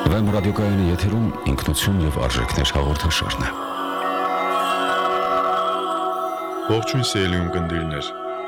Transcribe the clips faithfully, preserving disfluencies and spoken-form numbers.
Վեմ ռադիոկայանի եթերում ինքնություն և արժեքներ հաղորդաշարն է։ Ողջույն սիրելի ունկնդիրներ։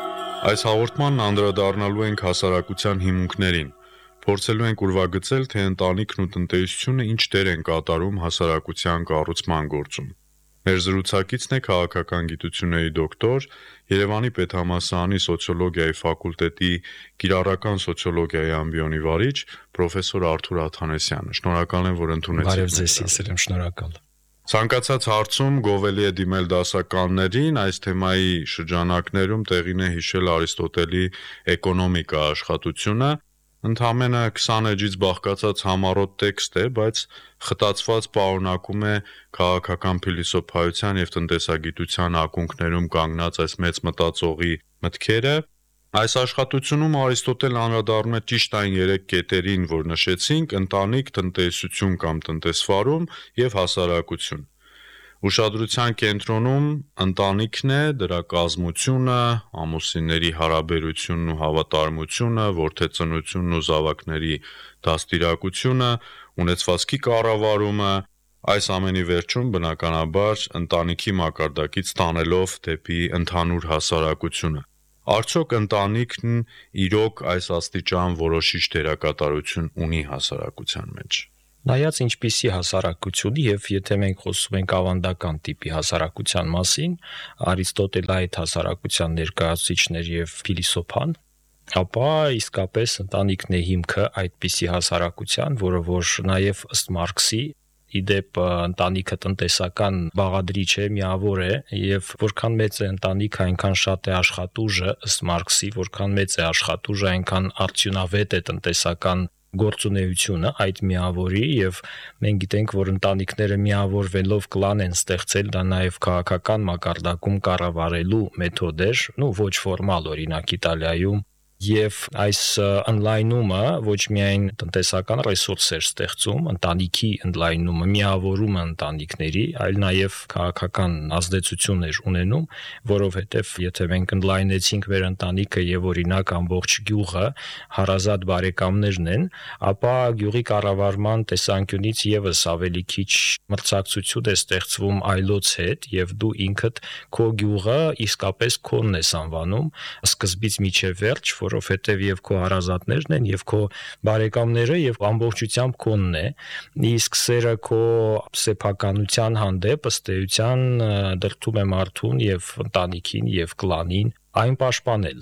Այս հաղորդմանն անդրադառնալու ենք հասարակության հիմունքներին, փորձելու ենք ուրվագծել, թե ընտանիքն ու տնտեսությունը ինչ դեր են կատարում հասարակության կառուցման գործում։ Մեր զրուցակիցն է քաղաքական գիտությունների դոկտոր, Երևանի պետհամալսարանի սոցիոլոգիայի ֆակուլտետի կիրառական սոցիոլոգիայի ամբիոնի վարիչ պրոֆեսոր Արթուր Աթանեսյանը։ Շնորհակալ եմ, որ ընդունեցիք։ Բարև ձեզ, ես եմ շնորհակալ։ Ցանկացած հարցում գովելի է դիմել դասականներին, այս թեմայի շրջանակներում տեղին է հիշել Արիստոտելի «Էկոնոմիկա» աշխատությունը։ Ընդամենը քսան էջից բաղկացած համառոտ տեքստ է, բայց խտացված պարունակում է քաղաքական փիլիսոփայության և տնտեսագիտության ակունքներում կանգնած այս մեծ մտածողի մտքերը։ Այս աշխատությունում Արիստոտելն անդրադառնում է ճիշտ այն երեք կետերին, որ նշեցինք՝ ընտանիք, տնտեսություն կամ տնտեսվարում և հասարակություն։ Ուշադրության կենտրոնում ընտանիքն է, դրա կազմությունը, ամուսինների հարաբերությունն ու հավատարմությունը, որդեծնությունն ու զավակների դաստիարակությունը, ունեցվածքի կառավարումը, այս ամենի վերջում բնականաբար ընտանիքի մակարդակից տանելով դեպի ընդհանուր հասարակությունը։ Արդյոք ընտանիքն իրոք այս աստիճան որոշիչ դերակատարություն ունի հասարակության մեջ։ Նայած ինչպիսի հասարակություն, եւ եթե մենք խոսում ենք ավանդական տիպի հասարակության մասին, Արիստոտելը այդ հասարակության ներկայացուցիչն էր եւ փիլիսոփան, ապա իսկապես ընտանիքն է հիմքը այդպիսի հասարակության, որը որ նաեւ ըստ Մարքսի իդեպ ընտանիքը տնտեսական բաղադրիչ է, միավոր է, եւ որքան մեծ է ընտանիքը, այնքան շատ է աշխատուժը, ըստ Մարքսի, որքան մեծ է աշխատուժը, այնքան արդյունավետ է տնտեսական գործունեությունը այդ միավորի, եւ մենք գիտենք, որ ընտանիքները միավորվելով կլան են ստեղծել, դա նաեւ քաղաքական մակարդակում կառավարելու մեթոդ էր, ну ոչ ֆորմալ, օրինակ Իտալիայում, եւ այս ընդլայնումը ոչ միայն տնտեսական ռեսուրս էր ստեղծում, ընտանիքի ընդլայնումը, միավորումը ընտանիքների, այլ նաեւ քաղաքական ազդեցություն էր ունենում, որովհետեւ եթե մենք ընդլայնեցինք մեր ընտանիքը եւ օրինակ ամբողջ գյուղը հարազատ բարեկամներն են, ապա գյուղի կառավարման տեսանկյունից եւս ավելի քիչ մրցակցություն է ստեղծվում այլոց հետ, եւ դու ինքդ քո գյուղը իսկապես քոնն ես անվանում սկզբից մինչեւ վերջ, որովհետև եւ քո հարազատներն են, եւ քո բարեկամները, եւ ամբողջությամբ քոնն է, իսկ սերը քո սեփականության հանդեպ ըստ էության դրդում է մարդուն եւ ընտանիքին եւ կլանին այն պաշտպանել,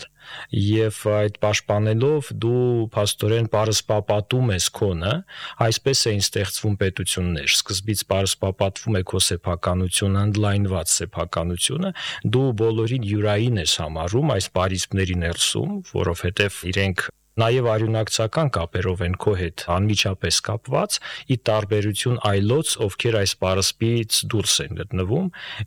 եւ այդ պաշտպանելով դու փաստորեն պարսպապատում ես քոնը, այսպես էին ստեղծվում պետություններ, սկզբից պարսպապատվում է քո սեփականությունը, ընդլայնված սեփականությունը, դու բոլորին յուրային ես համարում այս պարիսպների ներսում, որովհետեւ իրենք նաև արյունակցական կապերով են քո հետ անմիջապես կապված, ի տարբերություն այլոց, ովքեր այս պարսպից դուրս են գտնվում,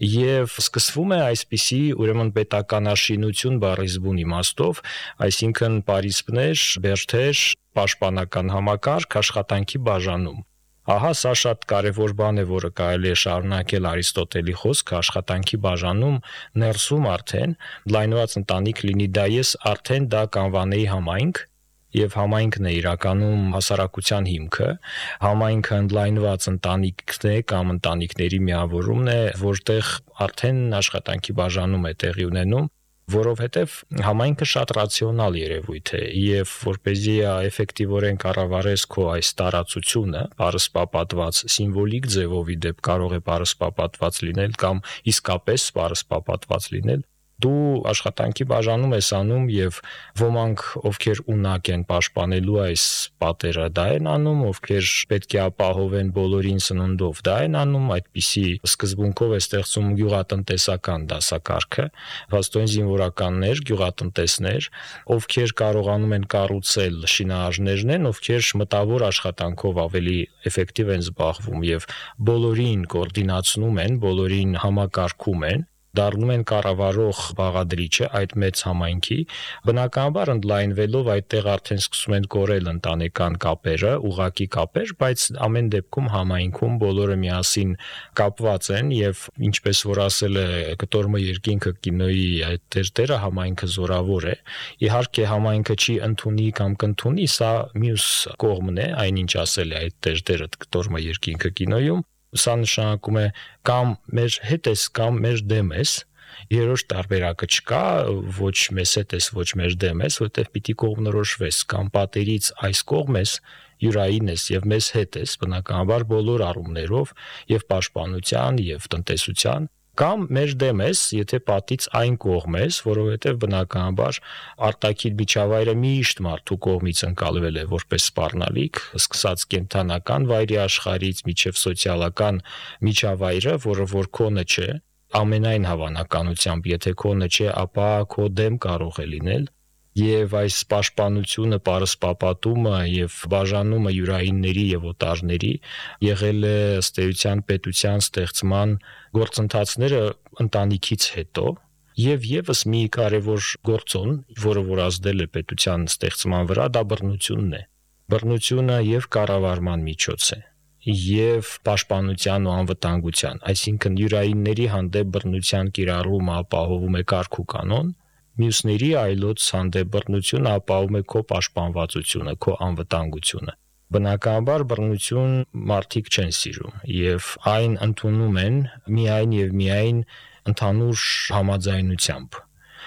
եւ սկսվում է այսպիսի ուրեմն պետականաշինություն բառից բուն իմաստով, այսինքն պարիսպներ, բերդեր, պաշտպանական համակարգ, աշխատանքի բաժանում։ Ահա սա շատ կարևոր բան է, որը կարելի է շարունակել Արիստոտելի խոսքը աշխատանքի բաժանում ներսում արդեն լայնված ընտանիք լինի դա ես արդեն դա կանվանեի համայնք, եւ համայնքն է իրականում հասարակության հիմքը, համայնքը ընդլայնված ընտանիքն է կամ ընտանիքների միավորումն է, որտեղ արդեն աշխատանքի բաժանում է տեղի ունենում, որովհետև համայնքը շատ ռացիոնալ երևույթ է, եւ որպեսզի էֆեկտիվորեն կառավարես քո այս տարածությունը, պարսպապատված սիմվոլիկ ձևով ի դեպ կարող է պարսպապատված լինել կամ իսկապես պարսպապատված լինել, դու աշխատանքի բաժանում ես անում եւ ոմանք ովքեր ունակ են պաշտպանելու այս պատերը դա են անում, ովքեր պետք է ապահովեն բոլորին սննդով դա են անում, այդպիսի սկզբունքով է ստեղծում գյուղատնտեսական դասակարգը, վաստոյն զինվորականներ, գյուղատնտեսներ, ովքեր կարողանում են կառուցել շինարարներն են, ովքեր մտավոր աշխատանքով ավելի էֆեկտիվ են զբաղվում եւ բոլորին կոորդինացնում են, բոլորին համակարգում են, դառնում են կառավարող բաղադրիչը այդ մեծ համայնքի, բնականաբար ընդլայնվելով այդտեղ արդեն սկսում են կորել ընտանեկան կապերը, ուղղակի կապեր, բայց ամեն դեպքում համայնքում բոլորը միասին կապված են եւ ինչպես որ ասել է Կտորմը երկինքը կինոյի այդ տերտերը համայնքը զորավոր է։ Իհարկե համայնքը չի ընդունի կամ կընդունի, սա մյուս կողմն է, այնինչ ասել է այդ տերտերը Կտորմը երկինքը կինոյում, սա նշանակում է կամ մեր հետ ես կամ մեր դեմ ես, երրորդ տարբերակը չկա, ոչ մեզ հետ ես, ոչ մեր դեմ ես, որտեղ պիտի կողմնորոշվես, կամ պատերից այս կողմ ես, յուրային ես եւ մեզ հետ ես, բնականաբար բոլոր առումներով եւ պաշտպանության եւ տնտեսության, կամ մեր դեմ ես, եթե պատից այն կողմ ես, որովհետեւ բնականաբար արտաքին միջավայրը միշտ մարդու կողմից ընկալվել է որպես սպառնալիք, սկսած կենթանական վայրի աշխարհից մինչև սոցիալական միջավայրը, որը որ քոնը չէ, ամենայն հավանականությամբ, եթե քոնը չէ, ապա քո դեմ կարող է լինել, եւ այս պաշտպանությունը, պարսպապատումը եւ բաժանումը յուրայինների եւ օտարների եղել է ըստ էության պետության ստեղծման գործընթացները ընտանիքից հետո եւ եւս մի կարեւոր գործոն, որը որ ազդել է պետության ստեղծման վրա, դա բռնությունն է։ Բռնությունը եւ կառավարման միջոց է եւ պաշտպանության ու անվտանգության, այսինքն յուրայինների հանդեպ բռնության կիրառումը ապահովում է կարգ ու կանոն, մյուսների այլոց հանդեպ բռնությունը ապահովում է քո պաշտպանվածությունը, քո անվտանգությունը։ Բնականաբար բռնություն մարդիկ չեն սիրում եւ այն ընդունում են միայն եւ միայն ընդհանուր համաձայնությամբ։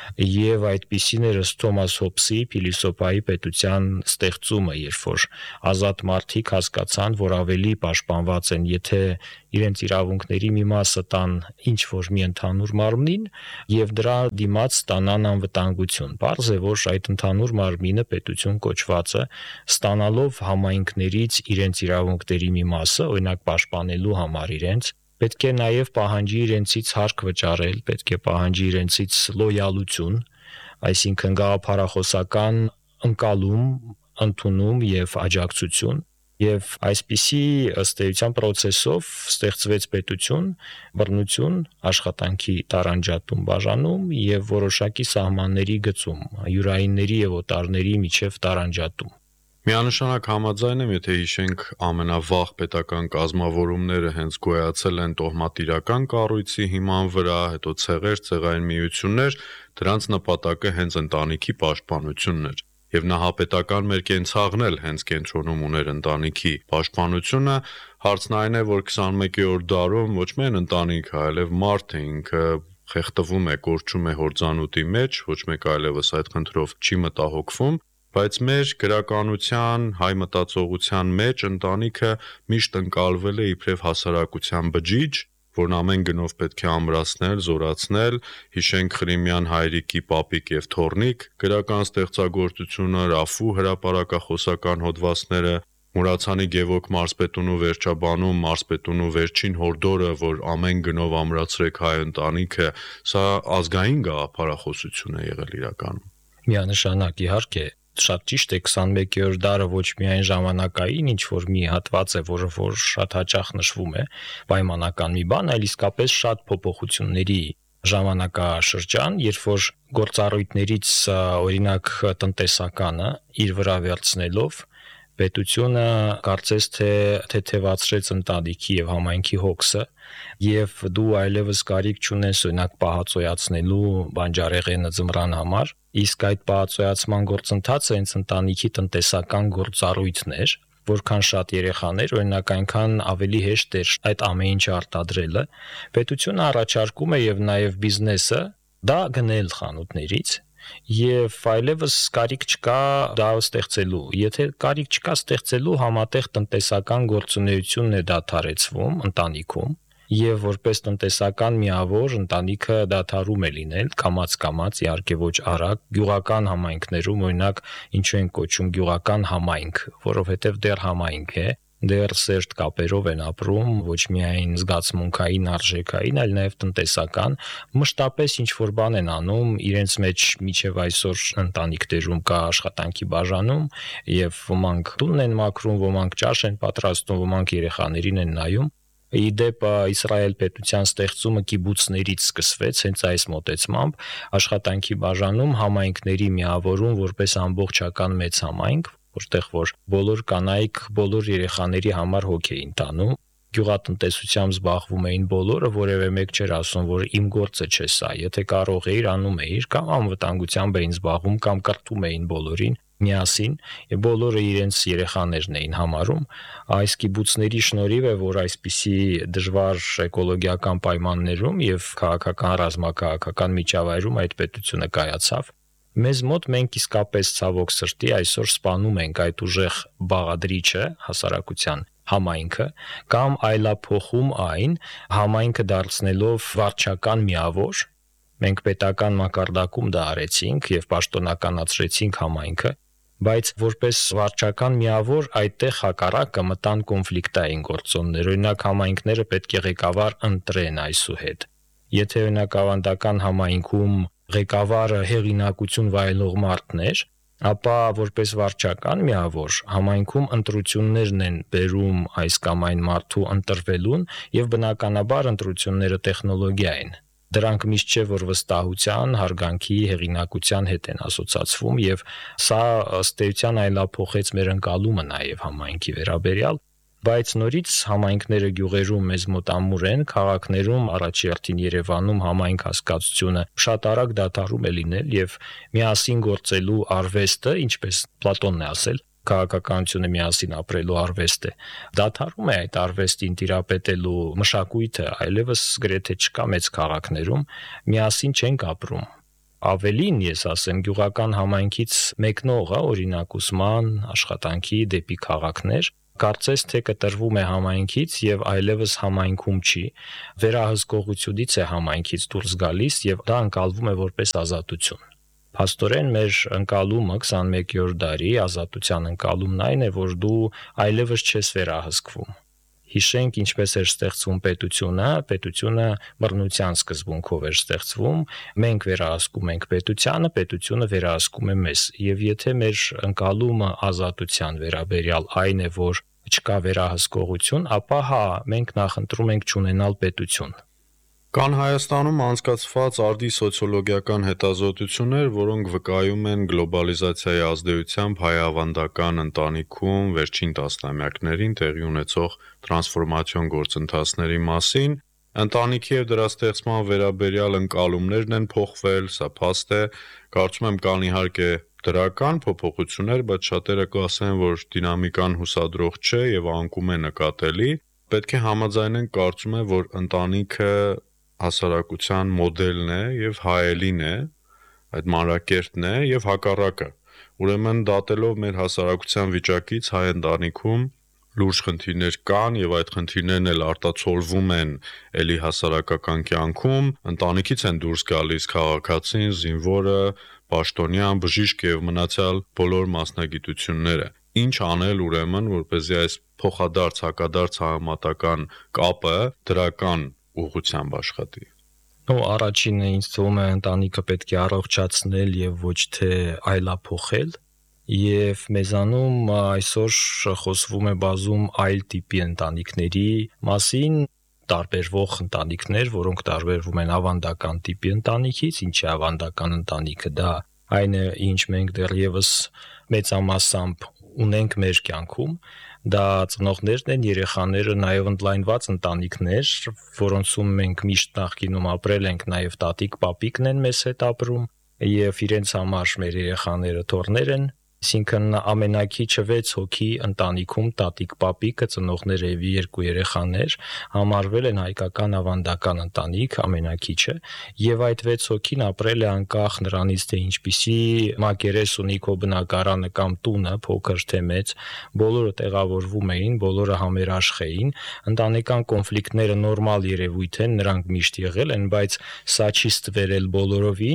Եվ այդպիսին էր ըստ Թոմաս Հոբսի փիլիսոփայի պետության ստեղծումը, երբ որ ազատ մարդիկ հասկացան, որ ավելի պաշտպանված են, եթե իրենց իրավունքների մի մասը տան ինչ որ մի ընդհանուր մարմնին եւ դրա դիմաց ստանան անվտանգություն։ Պարզ է, որ այդ ընդհանուր մարմինը պետություն կոչվածը ստանալով համայնքներից իրենց իրավունքների մի մասը, օրինակ պաշտպանելու համար իրենց, պետք է նաև պահանջի իրենցից հարկ վճարել, պետք է պահանջի իրենցից լոյալություն, այսինքն գաղափարախոսական ընկալում, ընդունում եւ աջակցություն, եւ այսպիսի ըստ էության process-ով ստեղծվեց պետություն, բռնություն, աշխատանքի տարանջատում, բաժանում եւ որոշակի սահմանների գծում, յուրայինների եւ օտարների միջև տարանջատում։ Միանշանակ համաձայն եմ, եթե հիշենք ամենավաղ պետական կազմավորումները հենց գոյացել են տոհմատիրական կառույցի հիման վրա, հետո ցեղեր, ցեղային միություններ, դրանց նպատակը հենց ընտանիքի պաշտպանությունն էր։ Եվ նահապետական մեր կենցաղն էլ հենց կենտրոնում ուներ ընտանիքի պաշտպանությունը, հարցն այն է, որ քսանմեկերորդ դարում ոչ միայն ընտանիքը, այլև մարդը ինքը խեղդվում է, կորչում է հորձանուտի մեջ, ոչ մեկ այլևս այդ խնդրով չի մտահոգվում, բայց մեր գրականության, հայ մտածողության մեջ ընտանիքը միշտ ընկալվել է իբրև հասարակության բջիջ, որն ամեն գնով պետք է ամրացնել, զորացնել, հիշենք Ղրիմյան հայրիկի պապիկ եւ թոռնիկ, գրական ստեղծագործությունը, Ռաֆու հրապարակախոսական հոդվածները, Մուրացանի Գևոկ Մարզպետունու վերջաբանում, Մարզպետունու վերջին հորդորը, որ ամեն գնով ամրացրեք հայ ընտանիքը, սա ազգային գաղափարախոսություն է եղել իրականում։ Միանշանակ իհարկե շատ ճիշտ է, քսանմեկերորդ դարը ոչ միայն ժամանակային ինչ որ մի հատված է, որը որ շատ հաճախ նշվում է, պայմանական մի բան, այլ իսկապես շատ փոփոխությունների ժամանակաշրջան, երբ որ գործառույթներից օրինակ տնտեսականը իր վրա վերցնելով պետությունը կարծես թե թեթևացրեց ընտանիքի եւ համայնքի հոգսը եւ դու այլևս կարիք չունես օրինակ պահածոյացնելու բանջարեղենը ձմռան համար, իսկ այդ պահածոյացման գործընթացը հենց ընտանիքի տնտեսական գործառույթն էր, որքան շատ երեխաներ, օրինակ այնքան ավելի հեշտ էր այդ ամեն ինչը արտադրելը, պետությունը առաջարկում է եւ նաեւ բիզնեսը դա գնել խանութներից եւ այլևս կարիք չկա դա ստեղծելու, եթե կարիք չկա ստեղծելու համատեղ տնտեսական գործունեությունն է դադարեցվում ընտանիքում եւ որպես տնտեսական միավոր ընտանիքը դադարում է լինել կամաց-կամաց, իհարկե ոչ արագ, գյուղական համայնքներում օրինակ ինչու են կոչում գյուղական համայնք, որովհետեւ դեռ համայնք է, դեռ սերտ կապերով են ապրում, ոչ միայն զգացմունքային, արժեքային, այլ նաեւ տնտեսական, մշտապես ինչ որ բան են անում, իրենց մեջ միջև այսօր ընտանիքներում կա աշխատանքի բաժանում եւ ոմանք տունն են մաքրում, ոմանք ճաշ են պատրաստում, ոմանք երեխաներին են նայում Իդեպ Իսրայել պետության ստեղծումը կիբուցներից սկսվեց հենց այս մոտեցմամբ, աշխատանքի բաժանում համայնքների միավորում որպես ամբողջական մեծ համայնք, որտեղ որ բոլոր կանայք բոլոր երեխաների համար հոգ էին տանում, գյուղատնտեսությամբ զբաղվում էին բոլորը, որևէ մեկ չէր ասում, որ իմ գործը չէ սա, եթե կարող էիր անում էիր, կամ անվտանգությամբ էին զբաղվում, կամ կրթում էին բոլորին միասին, եւ բոլորը իրենց երեխաներն էին համարում։ Այս կիբուցների շնորհիվ է, որ այսպիսի դժվար էկոլոգիական պայմաններում եւ քաղաքական ռազմաքաղաքական միջավայրում այդ պետությունը կայացավ։ Մեզ մոտ մենք իսկապես ցավոք սրտի այսօր սպանում ենք այդ ուժեղ բաղադրիչը հասարակության համայնքը կամ այլափոխում այն համայնքը դարձնելով վարչական միավոր։ Մենք պետական մակարդակում դա արեցինք եւ պաշտոնականացրեցինք համայնքը, բայց որպես վարչական միավոր այդտեղ հակառակը մտան կոնֆլիկտային գործոններ։ Օրինակ համայնքները պետք է ղեկավար ընտրեն այսուհետ։ Եթե օրինակ ավանդական համայնքում ղեկավարը հեղինակություն վայելող մարդն էր, ապա որպես վարչական միավոր համայնքում ընտրություններն են բերում այս կամ այն մարդու ընտրվելուն եւ բնականաբար ընտրությունները տեխնոլոգիա են։ Դրանք միշտ չէ որ վստահության, հարգանքի, հեղինակության հետ են ասոցացվում եւ սա ըստ էության այլափոխեց մեր ընկալումը նաեւ համայնքի վերաբերյալ, բայց նորից համայնքները գյուղերում մեզ մոտ ամուր են, քաղաքներում առաջերտին Երևանում համայնք հասկացությունը շատ արագ դադարում է լինել եւ միասին գործելու արվեստը, ինչպես Պլատոնն է ասել, քաղաքականությունը միասին ապրելու արվեստ է, դադարում է այդ արվեստին տիրապետելու մշակույթը, այլևս գրեթե չկա մեծ քաղաքներում, միասին չենք ապրում։ Ավելին ես ասեմ, գյուղական համայնքից մեկնողը, օրինակ ուսման, աշխատանքի դեպի քաղաքներ, կարծես թե կտրվում է համայնքից եւ այլևս համայնքում չի, վերահսկողությունից է համայնքից դուրս գալիս եւ դա ընկալվում է որպես ազատություն։ Փաստորեն մեր ընկալումը քսանմեկերորդ դարի ազատության ընկալումն այն է, որ դու այլևս չես վերահսկվում։ Հիշենք ինչպես էր ստեղծվում պետությունը, պետությունը բռնության սկզբունքով էր ստեղծվում, մենք վերահսկում ենք պետությանը, պետությունը վերահսկում է մեզ։ Եվ եթե մեր ընկալումը ազատության վերաբերյալ այն է, որ չկա վերահսկողություն, ապա հա, մենք նախընտրում ենք չունենալ պետություն։ Կան Հայաստանում անցկացված արդի սոցիոլոգիական հետազոտություններ, որոնք վկայում են գլոբալիզացիայի ազդեցությամբ հայ-ավանդական ընտանիքում վերջին տասնամյակներին տեղի ունեցող տրանսֆորմացիոն գործընթացների մասին։ Ընտանիքի եւ դրա ստեղծման վերաբերյալ ընկալումներն են փոխվել, սա փաստ է, կարծում եմ կան իհարկե դրական փոփոխություններ, բայց շատերը կասեն, որ դինամիկան հուսադրող չէ եւ անկում է նկատելի։ Պետք է համաձայնենք, կարծում եմ, որ ընտանիքը հասարակության մոդելն է եւ հայելին է, այդ մանրակերտն է եւ հակառակը։ Ուրեմն դատելով մեր հասարակության վիճակից հայ ընտանիքում լուրջ խնդիրներ կան եւ այդ խնդիրներն էլ արտացոլվում են էլի հասարակական կյանքում, ընտանիքից են դուրս գալիս քաղաքացին, զինվորը, պաշտոնյան, բժիշկը եւ մնացյալ բոլոր մասնագիտությունները։ Ինչ անել ուրեմն, որպեսզի այս փոխադարձ հակադարձ համատական կապը դրական ուղղությամբ աշխատի։ Ну, առաջինը ինձ թվում է ընտանիքը պետք է առողջացնել եւ ոչ թե այլափոխել, եւ մեզանում այսօր խոսվում է բազում այլ տիպի ընտանիքների մասին, տարբերվող ընտանիքներ, որոնք տարբերվում են ավանդական տիպի ընտանիքից, ինչի ավանդական ընտանիքը դա այն է, ինչ մենք դեռևս մեծամասամբ ունենք մեր կյանքում, դա ծնողներն են, երեխաները, նաև ընդլայնված ընտանիքներ, որոնցում մենք միշտ նախկինում ապրել ենք, նաև տատիկ, պապիկն են մեզ հետ ապրում եւ իրենց համար մեր երեխաները թոռներ են, այսինքն ամենակիչը վեց հոգի ընտանիքում տատիկ, պապիկը, ծնողները եւ երկու երեխաներ համարվել են հայկական ավանդական ընտանիք ամենակիչը եւ այդ վեց հոգին ապրել է անկախ նրանից թե ինչպիսի մակերես ունի քո բնակարանը կամ տունը, փոքր թե մեծ, բոլորը տեղավորվում էին, բոլորը համերաշխ էին, ընտանեկան կոնֆլիկտները նորմալ երևույթ են, նրանք միշտ եղել են, բայց սա չի ստվերել բոլորովին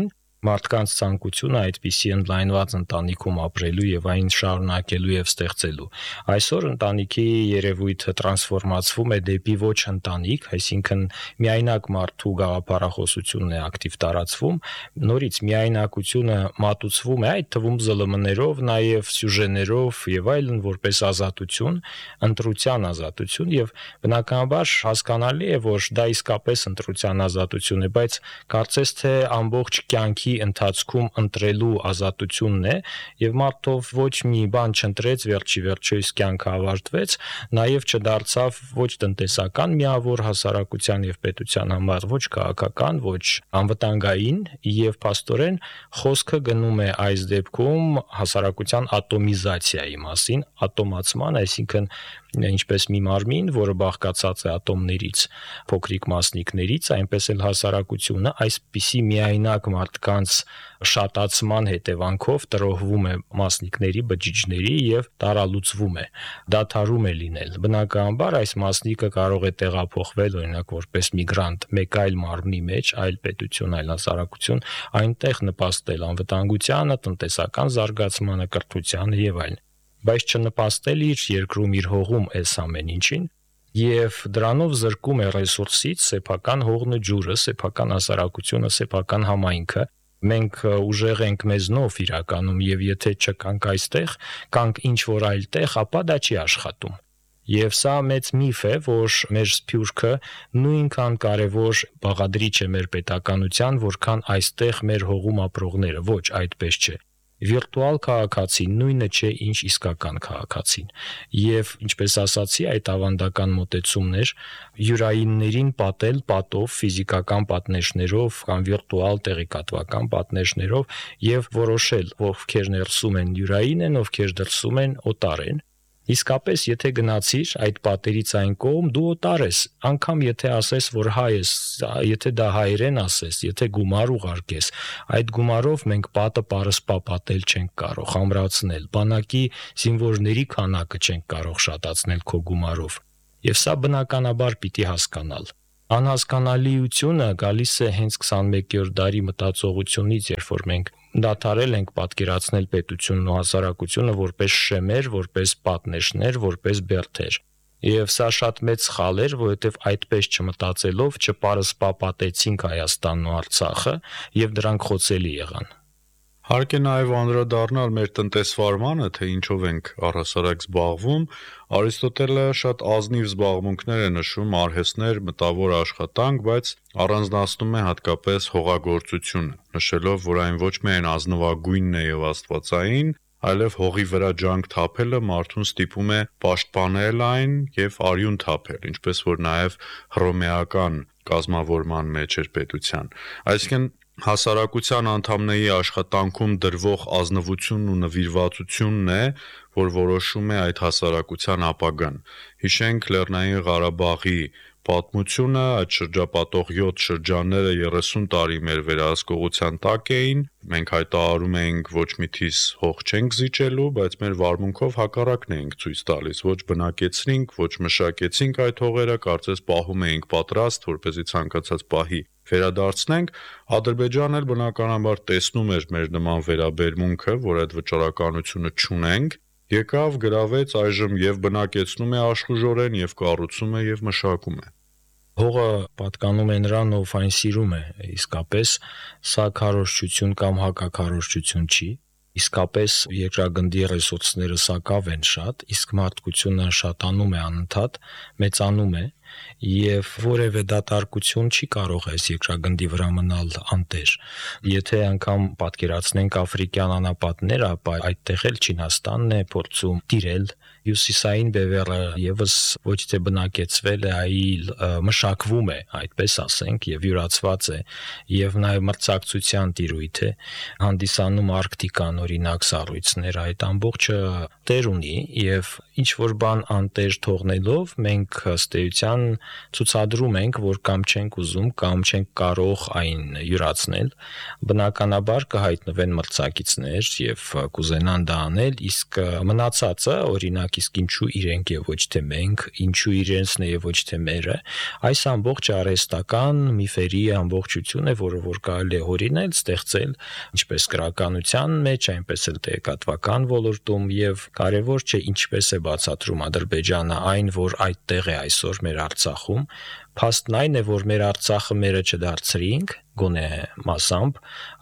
մարդկանց ցանկությունը այդպիսի ընդլայնված ընտանիքում ապրելու եւ այն շարունակելու եւ ստեղծելու։ Այսօր ընտանիքի երևույթը տրանսֆորմացվում է դեպի ոչ ընտանիք, այսինքն միայնակ մարդու գաղափարախոսությունն է ակտիվ տարածվում, նորից միայնակությունը մատուցվում է այդ թվում զլ էմ-ներով, նաեւ սյուժեներով եւ այլն որպես ազատություն, ընտրության ազատություն եւ բնականաբար հասկանալի է, որ դա իսկապես ընտրության ազատություն է, բայց կարծես թե ամբողջ կյանքի ընթացքում ընտրելու ազատությունն է եւ մարդով ոչ մի բան չընտրեց, վերջի վերջո իսկ կյանքը ավարտվեց, նաեւ չդարձավ ոչ տնտեսական միավոր հասարակության եւ պետության համար, ոչ քաղաքական, ոչ անվտանգային եւ փաստորեն խոսքը գնում է այս դեպքում հասարակության ատոմիզացիայի մասին, ատոմացման, այսինքն ինչպես մի մարմին, որը բաղկացած է ատոմներից, փոքրիկ մասնիկներից, այնպես էլ հասարակությունը այսպիսի միայնակ մարդկանց շատացման հետևանքով տրոհվում է մասնիկների, բջիջների եւ տարալուծվում է, դադարում է լինել։ Բնականաբար այս մասնիկը կարող է տեղափոխվել օրինակ որպես միգրանտ մեկ այլ մարմնի մեջ, այլ պետություն, այլ հասարակություն, այնտեղ նպաստել անվտանգությանը, տնտեսական զարգացմանը, կրթությանը եւ այլն, բայց չնպաստել իր երկրում իր հողում այս ամեն ինչին եւ դրանով զրկում է ռեսուրսից սեփական հողն ու ջուրը, սեփական հասարակությունը, սեփական համայնքը։ Մենք ուժեղ ենք մեզնով իրականում եւ եթե չկանք այստեղ, կանք ինչ որ այլ տեղ, ապա դա չի աշխատում։ Եվ սա մեծ միֆ է, որ մեր սփյուռքը նույնքան կարևոր բաղադրիչ է մեր պետականության, որքան այստեղ մեր հողում ապրողները, ոչ այդպես չէ։ Վիրտուալ քաղաքացին նույնը չէ, ինչ իսկական քաղաքացին։ Եվ ինչպես ասացի, այդ ավանդական մոտեցումներ յուրայիններին պատել պատով, ֆիզիկական պատնեշներով կամ վիրտուալ տեղեկատվական պատնեշներով եւ որոշել, ովքեր ներսում են յուրային են, ովքեր դրսում են օտար են։ Իսկապես, եթե գնացիր այդ պատերից այն կողմ, դու օտար ես, անգամ եթե ասես, որ հայ ես, եթե դա հայերեն ասես, եթե գումար ուղարկես, այդ գումարով մենք պատը պարսպա պատել չենք կարող, ամրացնել, բանակի զինվորների քանակը չենք կարող շատացնել քո գումարով։ Եվ սա բնականաբար պիտի հասկանալ։ Անհասկանալիությունը գալիս է հենց քսանմեկերորդ դարի մտածողությունից, երբ որ մենք դադարել ենք պատկերացնել պետությունն ու հասարակությունը որպես շեմեր, որպես պատնեշներ, որպես բերդեր։ Եվ սա շատ մեծ սխալ էր, որովհետև այդպես չմտածելով չպարսպապատեցինք Հայաստանն ու Արցախը եւ դրանք խոցելի եղան։ Հարկ է նաև անդրադառնալ մեր տնտեսվարմանը, թե ինչով ենք առհասարակ զբաղվում։ Արիստոտելը շատ ազնիվ զբաղմունքներ է նշում, արհեստներ, մտավոր աշխատանք, բայց առանձնացնում է հատկապես հողագործությունը, նշելով, որ այն ոչ միայն ազնվագույնն է եւ աստվածային, այլև հողի վրա ջանք թափելը մարդուն ստիպում է պաշտպանել այն եւ արյուն թափել, ինչպես որ նաև հռոմեական կազմավորման մեջ էր պետության։ Այսինքն հասարակության անդամների աշխատանքում դրվող ազնվությունն ու նվիրվածությունն է, որ որոշում է այդ հասարակության ապագան։ Հիշենք Լեռնային Ղարաբաղի պատմությունը, այդ շրջապատող յոթ շրջանները երեսուն տարի մեր վերահսկողության տակ էին, մենք հայտարարում էինք ոչ մի թիս հող չենք զիջելու, բայց մեր վարմունքով հակառակն էինք ցույց տալիս, ոչ բնակեցրինք, ոչ մշակեցինք այդ հողերը, կարծես պահում էինք պատրաստ, որպեսզի ցանկացած պահի վերադարձնենք։ Ադրբեջանն էլ բնականաբար տեսնում էր մեր նման վերաբերմունքը, որ այդ վճռականությունը չունենք, եկավ, գրավեց, այժմ եւ բնակեցնում է աշխուժորեն, եւ կառուցում է եւ մշակում է։ Հողը պատկանում է նրան, ով այն սիրում է, իսկապես սա քարոզչություն կամ հակաքարոզչություն չի։ Իսկապես երկրագնդի ռեսուրսները սակավ են շատ, իսկ մարդկությունը շատանում է անընդհատ, մեծանում է եւ որևէ դատարկություն չի կարող այս երկրագնդի վրա մնալ անտեր։ Եթե անգամ պատկերացնենք աֆրիկյան անապատները, ապա այդտեղ էլ Չինաստանն է փորձում տիրել, հյուսիսային բևեռը եւս ոչ թե բնակեցվել է, այլ մշակվում է, այդպես ասենք, եւ յուրացված է, եւ նաեւ մրցակցության տիրույթ է, հանդիսանում Արկտիկան օրինակ սառույցներ, այդ ամբողջը տեր ունի եւ ինչ որ բան անտեր թողնելով մենք ըստ էության ցուցադրում ենք, որ կամ չենք ուզում, կամ չենք կարող այն յուրացնել, բնականաբար կհայտնվեն մրցակիցներ եւ կուզենան դա անել, իսկ մնացածը, օրինակ, իսկ ինչու իրենք եւ ոչ թե մենք, ինչու իրենցն է եւ ոչ թե մերը, այս ամբողջ արհեստական միֆերի ամբողջություն է, որը որ կարելի է հորինել, ստեղծել ինչպես գրականության մեջ, այնպես էլ տեղեկատվական ոլորտում եւ կարեւոր չէ ինչպես է բացատրում Ադրբեջանը այն, որ այդտեղ է այսօր մեր Արցախում, փաստն այն է, որ մեր Արցախը մերը չդարձրինք, գոնե մասամբ,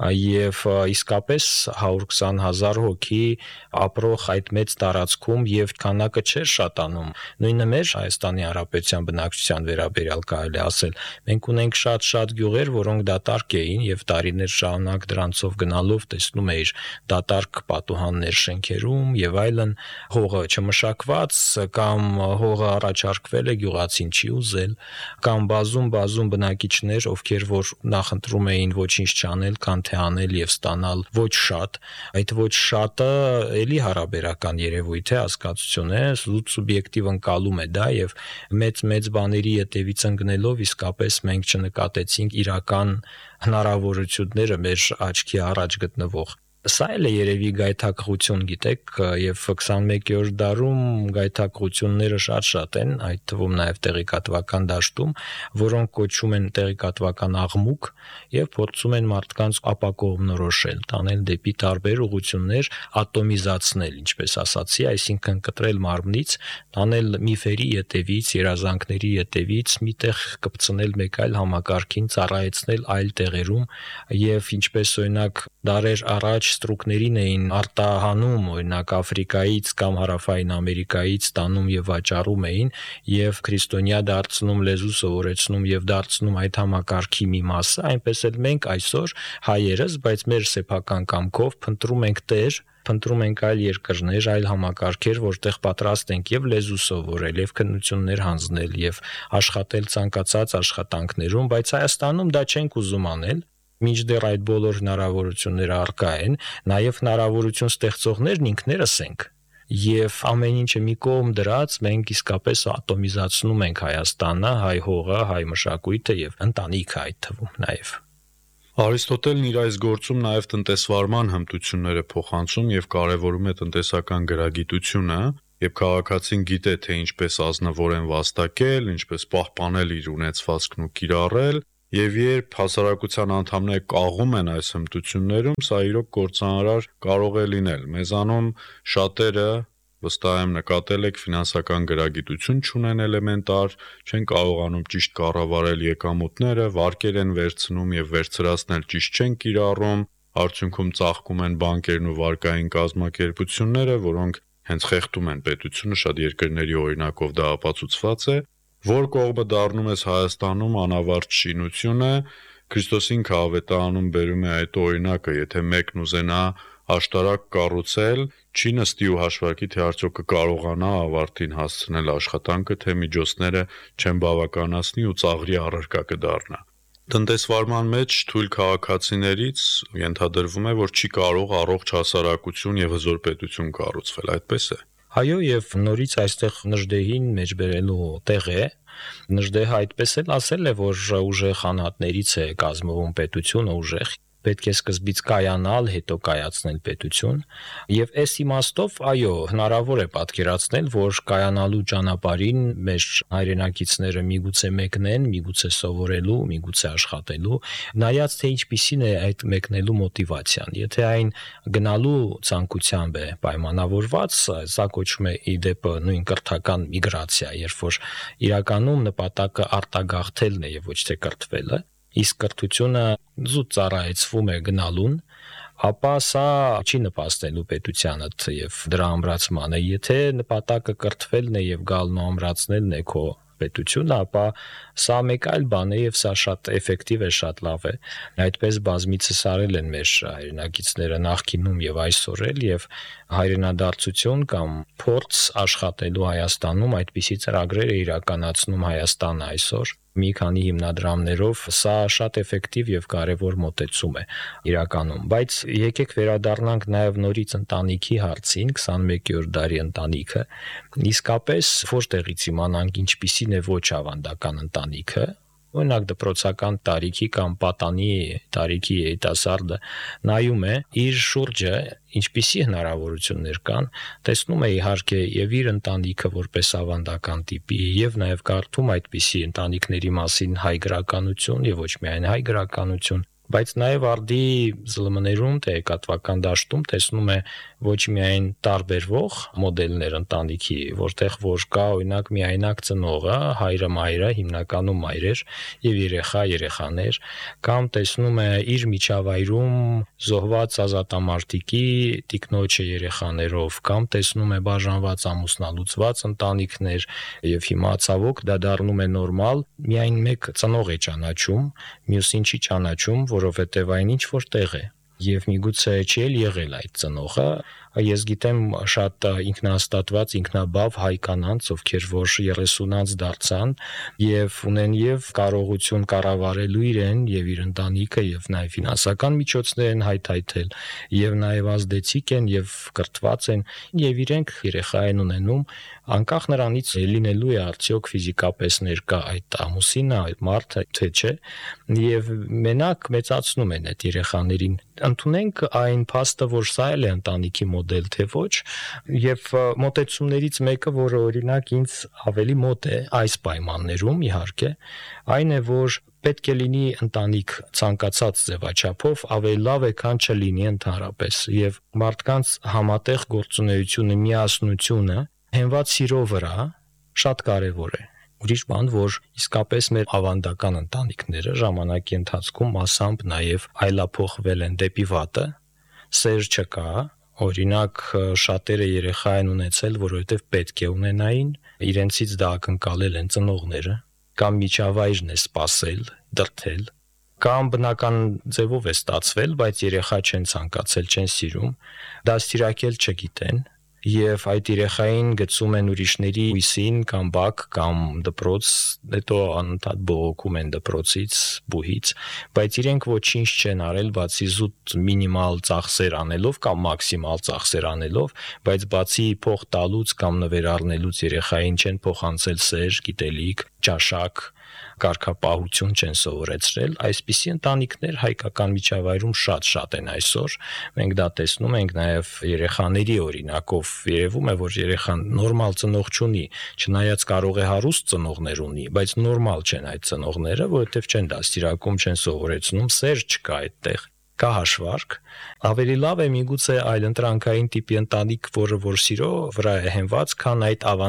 եւ իսկապես հարյուր քսան հազար հոգի ապրող այդ մեծ տարածքում եւ քանակը չէր շատանում։ Նույնը մեր Հայաստանի Հանրապետության բնակչության վերաբերյալ կարելի ասել, մենք ունենք շատ-շատ գյուղեր, որոնք դատարկ էին եւ տարիներ շարունակ դրանցով գնալով տեսնում էիր դատարկ պատուհաններ շենքերում եւ այլն, հողը չմշակված կամ հողը առաջարկվել է գյուղացին չի ուզել, կամ բազում-բազում բնակիչներ, ովքեր որ նախընտրում էին ոչինչ չանել, քան թե անել եւ ստանալ ոչ շատ, այդ ոչ շատը էլի հարաբերական երևույթ է, հասկացություն է, սուբյեկտիվ ընկալում է դա եւ մեծ-մեծ բաների ետևից ընկնելով իսկապես մենք չնկատեցինք իրական հնարավորությունները մեր աչքի առաջ գտնվող։ Սա էլ է երևի գայթակղություն, գիտեք, եւ քսանմեկերորդ դարում գայթակղությունները շատ-շատ են, այդ թվում նաեւ տեղեկատվական դաշտում, որոնք կոչվում են տեղեկատվական աղմուկ եւ փորձում են մարդկանց ապակողմնորոշել, տանել դեպի տարբեր ուղղություններ, ատոմիզացնել, ինչպես ասացի, այսինքն կտրել մարմնից, տանել միֆերի ետևից, երազանքների ետևից, միտեղ կպցնել մեկ այլ համակարգին, ծառայեցնել այլ տեղերում եւ ինչպես օրինակ դարեր առաջ ստրուկներին էին արտահանում, օրինակ Աֆրիկայից կամ Հարավային Ամերիկայից տանում եւ վաճառում էին եւ քրիստոնյա դարձնում, լեզու սովորեցնում եւ դարձնում այդ համակարգի մի մասը, այնպես էլ մենք այսօր հայերս, բայց մեր սեփական կամքով փնտրում ենք տեր, փնտրում ենք այլ երկրներ, այլ համակարգեր, որտեղ պատրաստ ենք եւ լեզու սովորել, եւ քննություններ հանձնել եւ աշխատել ցանկացած աշխատանքներում, բայց Հայաստանում դա չենք ուզում անել։ Մինչդեռ այդ բոլոր հնարավորությունները առկա են, նաև հնարավորություն ստեղծողներն ինքներս ենք։ Եվ ամեն ինչը մի կողմ դրած մենք իսկապես ատոմիզացնում ենք Հայաստանը, հայ հողը, հայ մշակույթը եւ ընտանիքը այդ թվում նաև։ Արիստոտելն իր այս գործում նաև տնտեսվարման հմտությունները փոխանցում եւ կարեւորում է տնտեսական գրագիտությունը, եւ քաղաքացին գիտե թե ինչպես ազնվորեն վաստակել, ինչպես պահպանել իր ունեցվածքն ու կիրառել, եւ երբ հասարակության անդամները կաղում են այս հմտություններում, սա իրոք կործանարար կարող է լինել։ Մեզանում շատերը վստահ եմ նկատել եք ֆինանսական գրագիտություն չունեն էլեմենտար, չեն կարողանում ճիշտ կառավարել եկամուտները, վարկեր են վերցնում եւ վերցրածնել ճիշտ չեն կիրառում, արդյունքում ծաղկում են բանկերն ու վարկային կազմակերպությունները, որոնք հենց խեղդում են պետությունը, շատ երկրների օրինակով դա ապացուցված է, որ կողմը դառնում ես Հայաստանում անավարտ շինությունը, Քրիստոսին քաղավետարանում բերում է այդ օրինակը, եթե մեկն ուզենա աշտարակ կառուցել, չի նստի ու հաշվարկի, թե արդյոք կկարողանա ավարտին հասցնել աշխատանքը, թե միջոցները չեն բավականացնի ու ծաղրի առարկա կդառնա։ Տնտեսվարման մեջ թույլ քաղաքացիներից ենթադրվում է, որ չի կարող առողջ հասարակություն եւ հզոր պետություն կառուցվել, այդպես է։ Այո, եւ նորից այստեղ Նժդեհին մեջ բերելու տեղ է։ Նժդեհը այդպես էլ ասել է, որ ուժեղ անհատներից է կազմվում պետությունը, ուժեղ պետք է սկզբից կայանալ, հետո կայացնել պետություն, եւ այս իմաստով, այո, հնարավոր է պատկերացնել, որ կայանալու ճանապարհին մեր հայրենակիցները միգուցե մեկնեն, միգուցե սովորելու, միգուցե աշխատելու, նայած թե ինչպիսին է այդ մեկնելու մոտիվացիան։ Եթե այն գնալու ցանկությամբ է պայմանավորված, սա կոչվում է ի դեպ նույն կրթական միգրացիա, երբ որ իրականում նպատակը արտագաղթելն է եւ ոչ թե կրթվելը, իսկ կրթությունը զուտ ծառայեցվում է գնալուն, ապա սա չի նպաստելու պետությանը եւ դրա ամրացմանը։ Եթե նպատակը կրթվելն է եւ գալն ու ամրացնելն է քո պետությունը, ապա սա մեկ այլ բան է եւ սա շատ էֆեկտիվ է, շատ լավ է։ Այդպես բազմիցս արել են մեր հայրենակիցները նախկինում եւ այսօր էլ եւ հայրենադարձություն կամ փորձ աշխատելու Հայաստանում այդպիսի ծրագրեր է իրականացնում Հայաստանը այսօր։ մի քանի հիմնադրամներով, սա շատ էֆեկտիվ եւ կարեւոր մոտեցում է իրականում, բայց եկեք վերադառնանք նաեւ նորից ընտանիքի հարցին, քսանմեկերորդ դարի ընտանիքը, իսկապես որտեղից իմանանք ինչպիսին է ոչ ավանդական ընտանիքը։ Օրինակ դպրոցական տարիքի կամ պատանի տարիքի երիտասարդը նայում է իր շուրջը ինչպիսի հնարավորություններ կան, տեսնում է իհարկե եւ իր ընտանիքը որպես ավանդական տիպի եւ նաեւ կարդում այդպիսի ընտանիքների մասին հայ գրականություն եւ ոչ միայն հայ գրականություն, բայց նաեւ արդի զլմ-ներում թե հեկատվական դաշտում տեսնում է ոչ միայն տարբերվող մոդելներ ընտանիքի, որտեղ որ կա օրինակ միայնակ ծնողը, հայրը, մայրը, հիմնականում մայրեր եւ երեխա, երեխաներ, կամ տեսնում է իր միջավայրում զոհված ազատամարտիկի տիկնոջը երեխաներով, կամ տեսնում է բաժանված ամուսնալուծված ընտանիքներ եւ հիմա ցավոք դա դառնում է նորմալ, միայն մեկ ծնող է ճանաչում, մյուսին չի ճանաչում, որովհետեւ այն ինչ որ տեղ է եւ միգուցե չի էլ եղել այդ ծնողը։ Ես գիտեմ շատ ինքնահաստատված, ինքնաբավ հայ կանանց, ովքեր որ երեսունանց դարձան եւ ունեն եւ կարողություն կառավարելու իրեն եւ իր ընտանիքը եւ նաեւ ֆինանսական միջոցներ են հայթայթել եւ նաեւ ազդեցիկ են եւ կրթված են եւ իրենք երեխա են ունենում, անկախ նրանից լինելու է արդյոք ֆիզիկապես ներկա այդ ամուսինը, այդ մարդը, թե չէ, եւ մենակ մեծացնում են այդ երեխաներին։ Ընդունենք այն փաստը, որ սա էլ է ընտանիքի մոդել, թե ոչ, եւ մոտեցումներից մեկը, որը օրինակ ինձ ավելի մոտ է այս պայմաններում, իհարկե, այն է, որ պետք է լինի ընտանիք ցանկացած ձևաչափով ավելի լավ է, քան չլինի ընդհանրապես, եւ մարդկանց համատեղ գործունեությունը, միասնությունը հենված սիրո վրա շատ կարեւոր է։ Ուրիշ բան, որ իսկապես մեր ավանդական ընտանիքները ժամանակի ընթացքում մասամբ նաև այլափոխվել են դեպի վատը, սեր չկա, օրինակ շատերը երեխա են ունեցել, որովհետև պետք է ունենային, իրենցից դա ակնկալել են ծնողները, կամ միջավայրն է սпасել, դրթել, կամ բնական ձևով է ստացվել, բայց երեխա չեն ցանկացել, չեն սիրում, դաստիարակել չգիտեն։ Եվ այդ երեխային գցում են ուրիշների հույսին կամ բակ կամ դպրոց, հետո անընդհատ բողոքում են դպրոցից, բուհից, բայց իրենք ոչինչ չեն արել, բացի զուտ մինիմալ ծախսեր անելով կամ մաքսիմալ ծախսեր անելով, բայց բացի փող տալուց կամ նվեր առնելուց երեխային չեն փոխանցել սեր, գիտելիք, ճաշակ, կարգապահություն չեն սովորեցրել, այսպիսի ընտանիքներ հայկական միջավայրում շատ-շատ են այսօր։ Մենք դա տեսնում ենք նաև երեխաների օրինակով, երևում է, որ երեխան նորմալ ծնող չունի, չնայած կարող է հարուստ ծնողներ ունի, բայց նորմալ չեն այդ ծնողները, որովհետև չեն դաստիարակում, չեն սովորեցնում, սեր չկա այդտեղ։ Կա հաշվարկ, ավելի լավ է միգուցե այլ ընտրանքային տիպի ընտանիք, որը որ սիրո վրա է հենված, քան այդ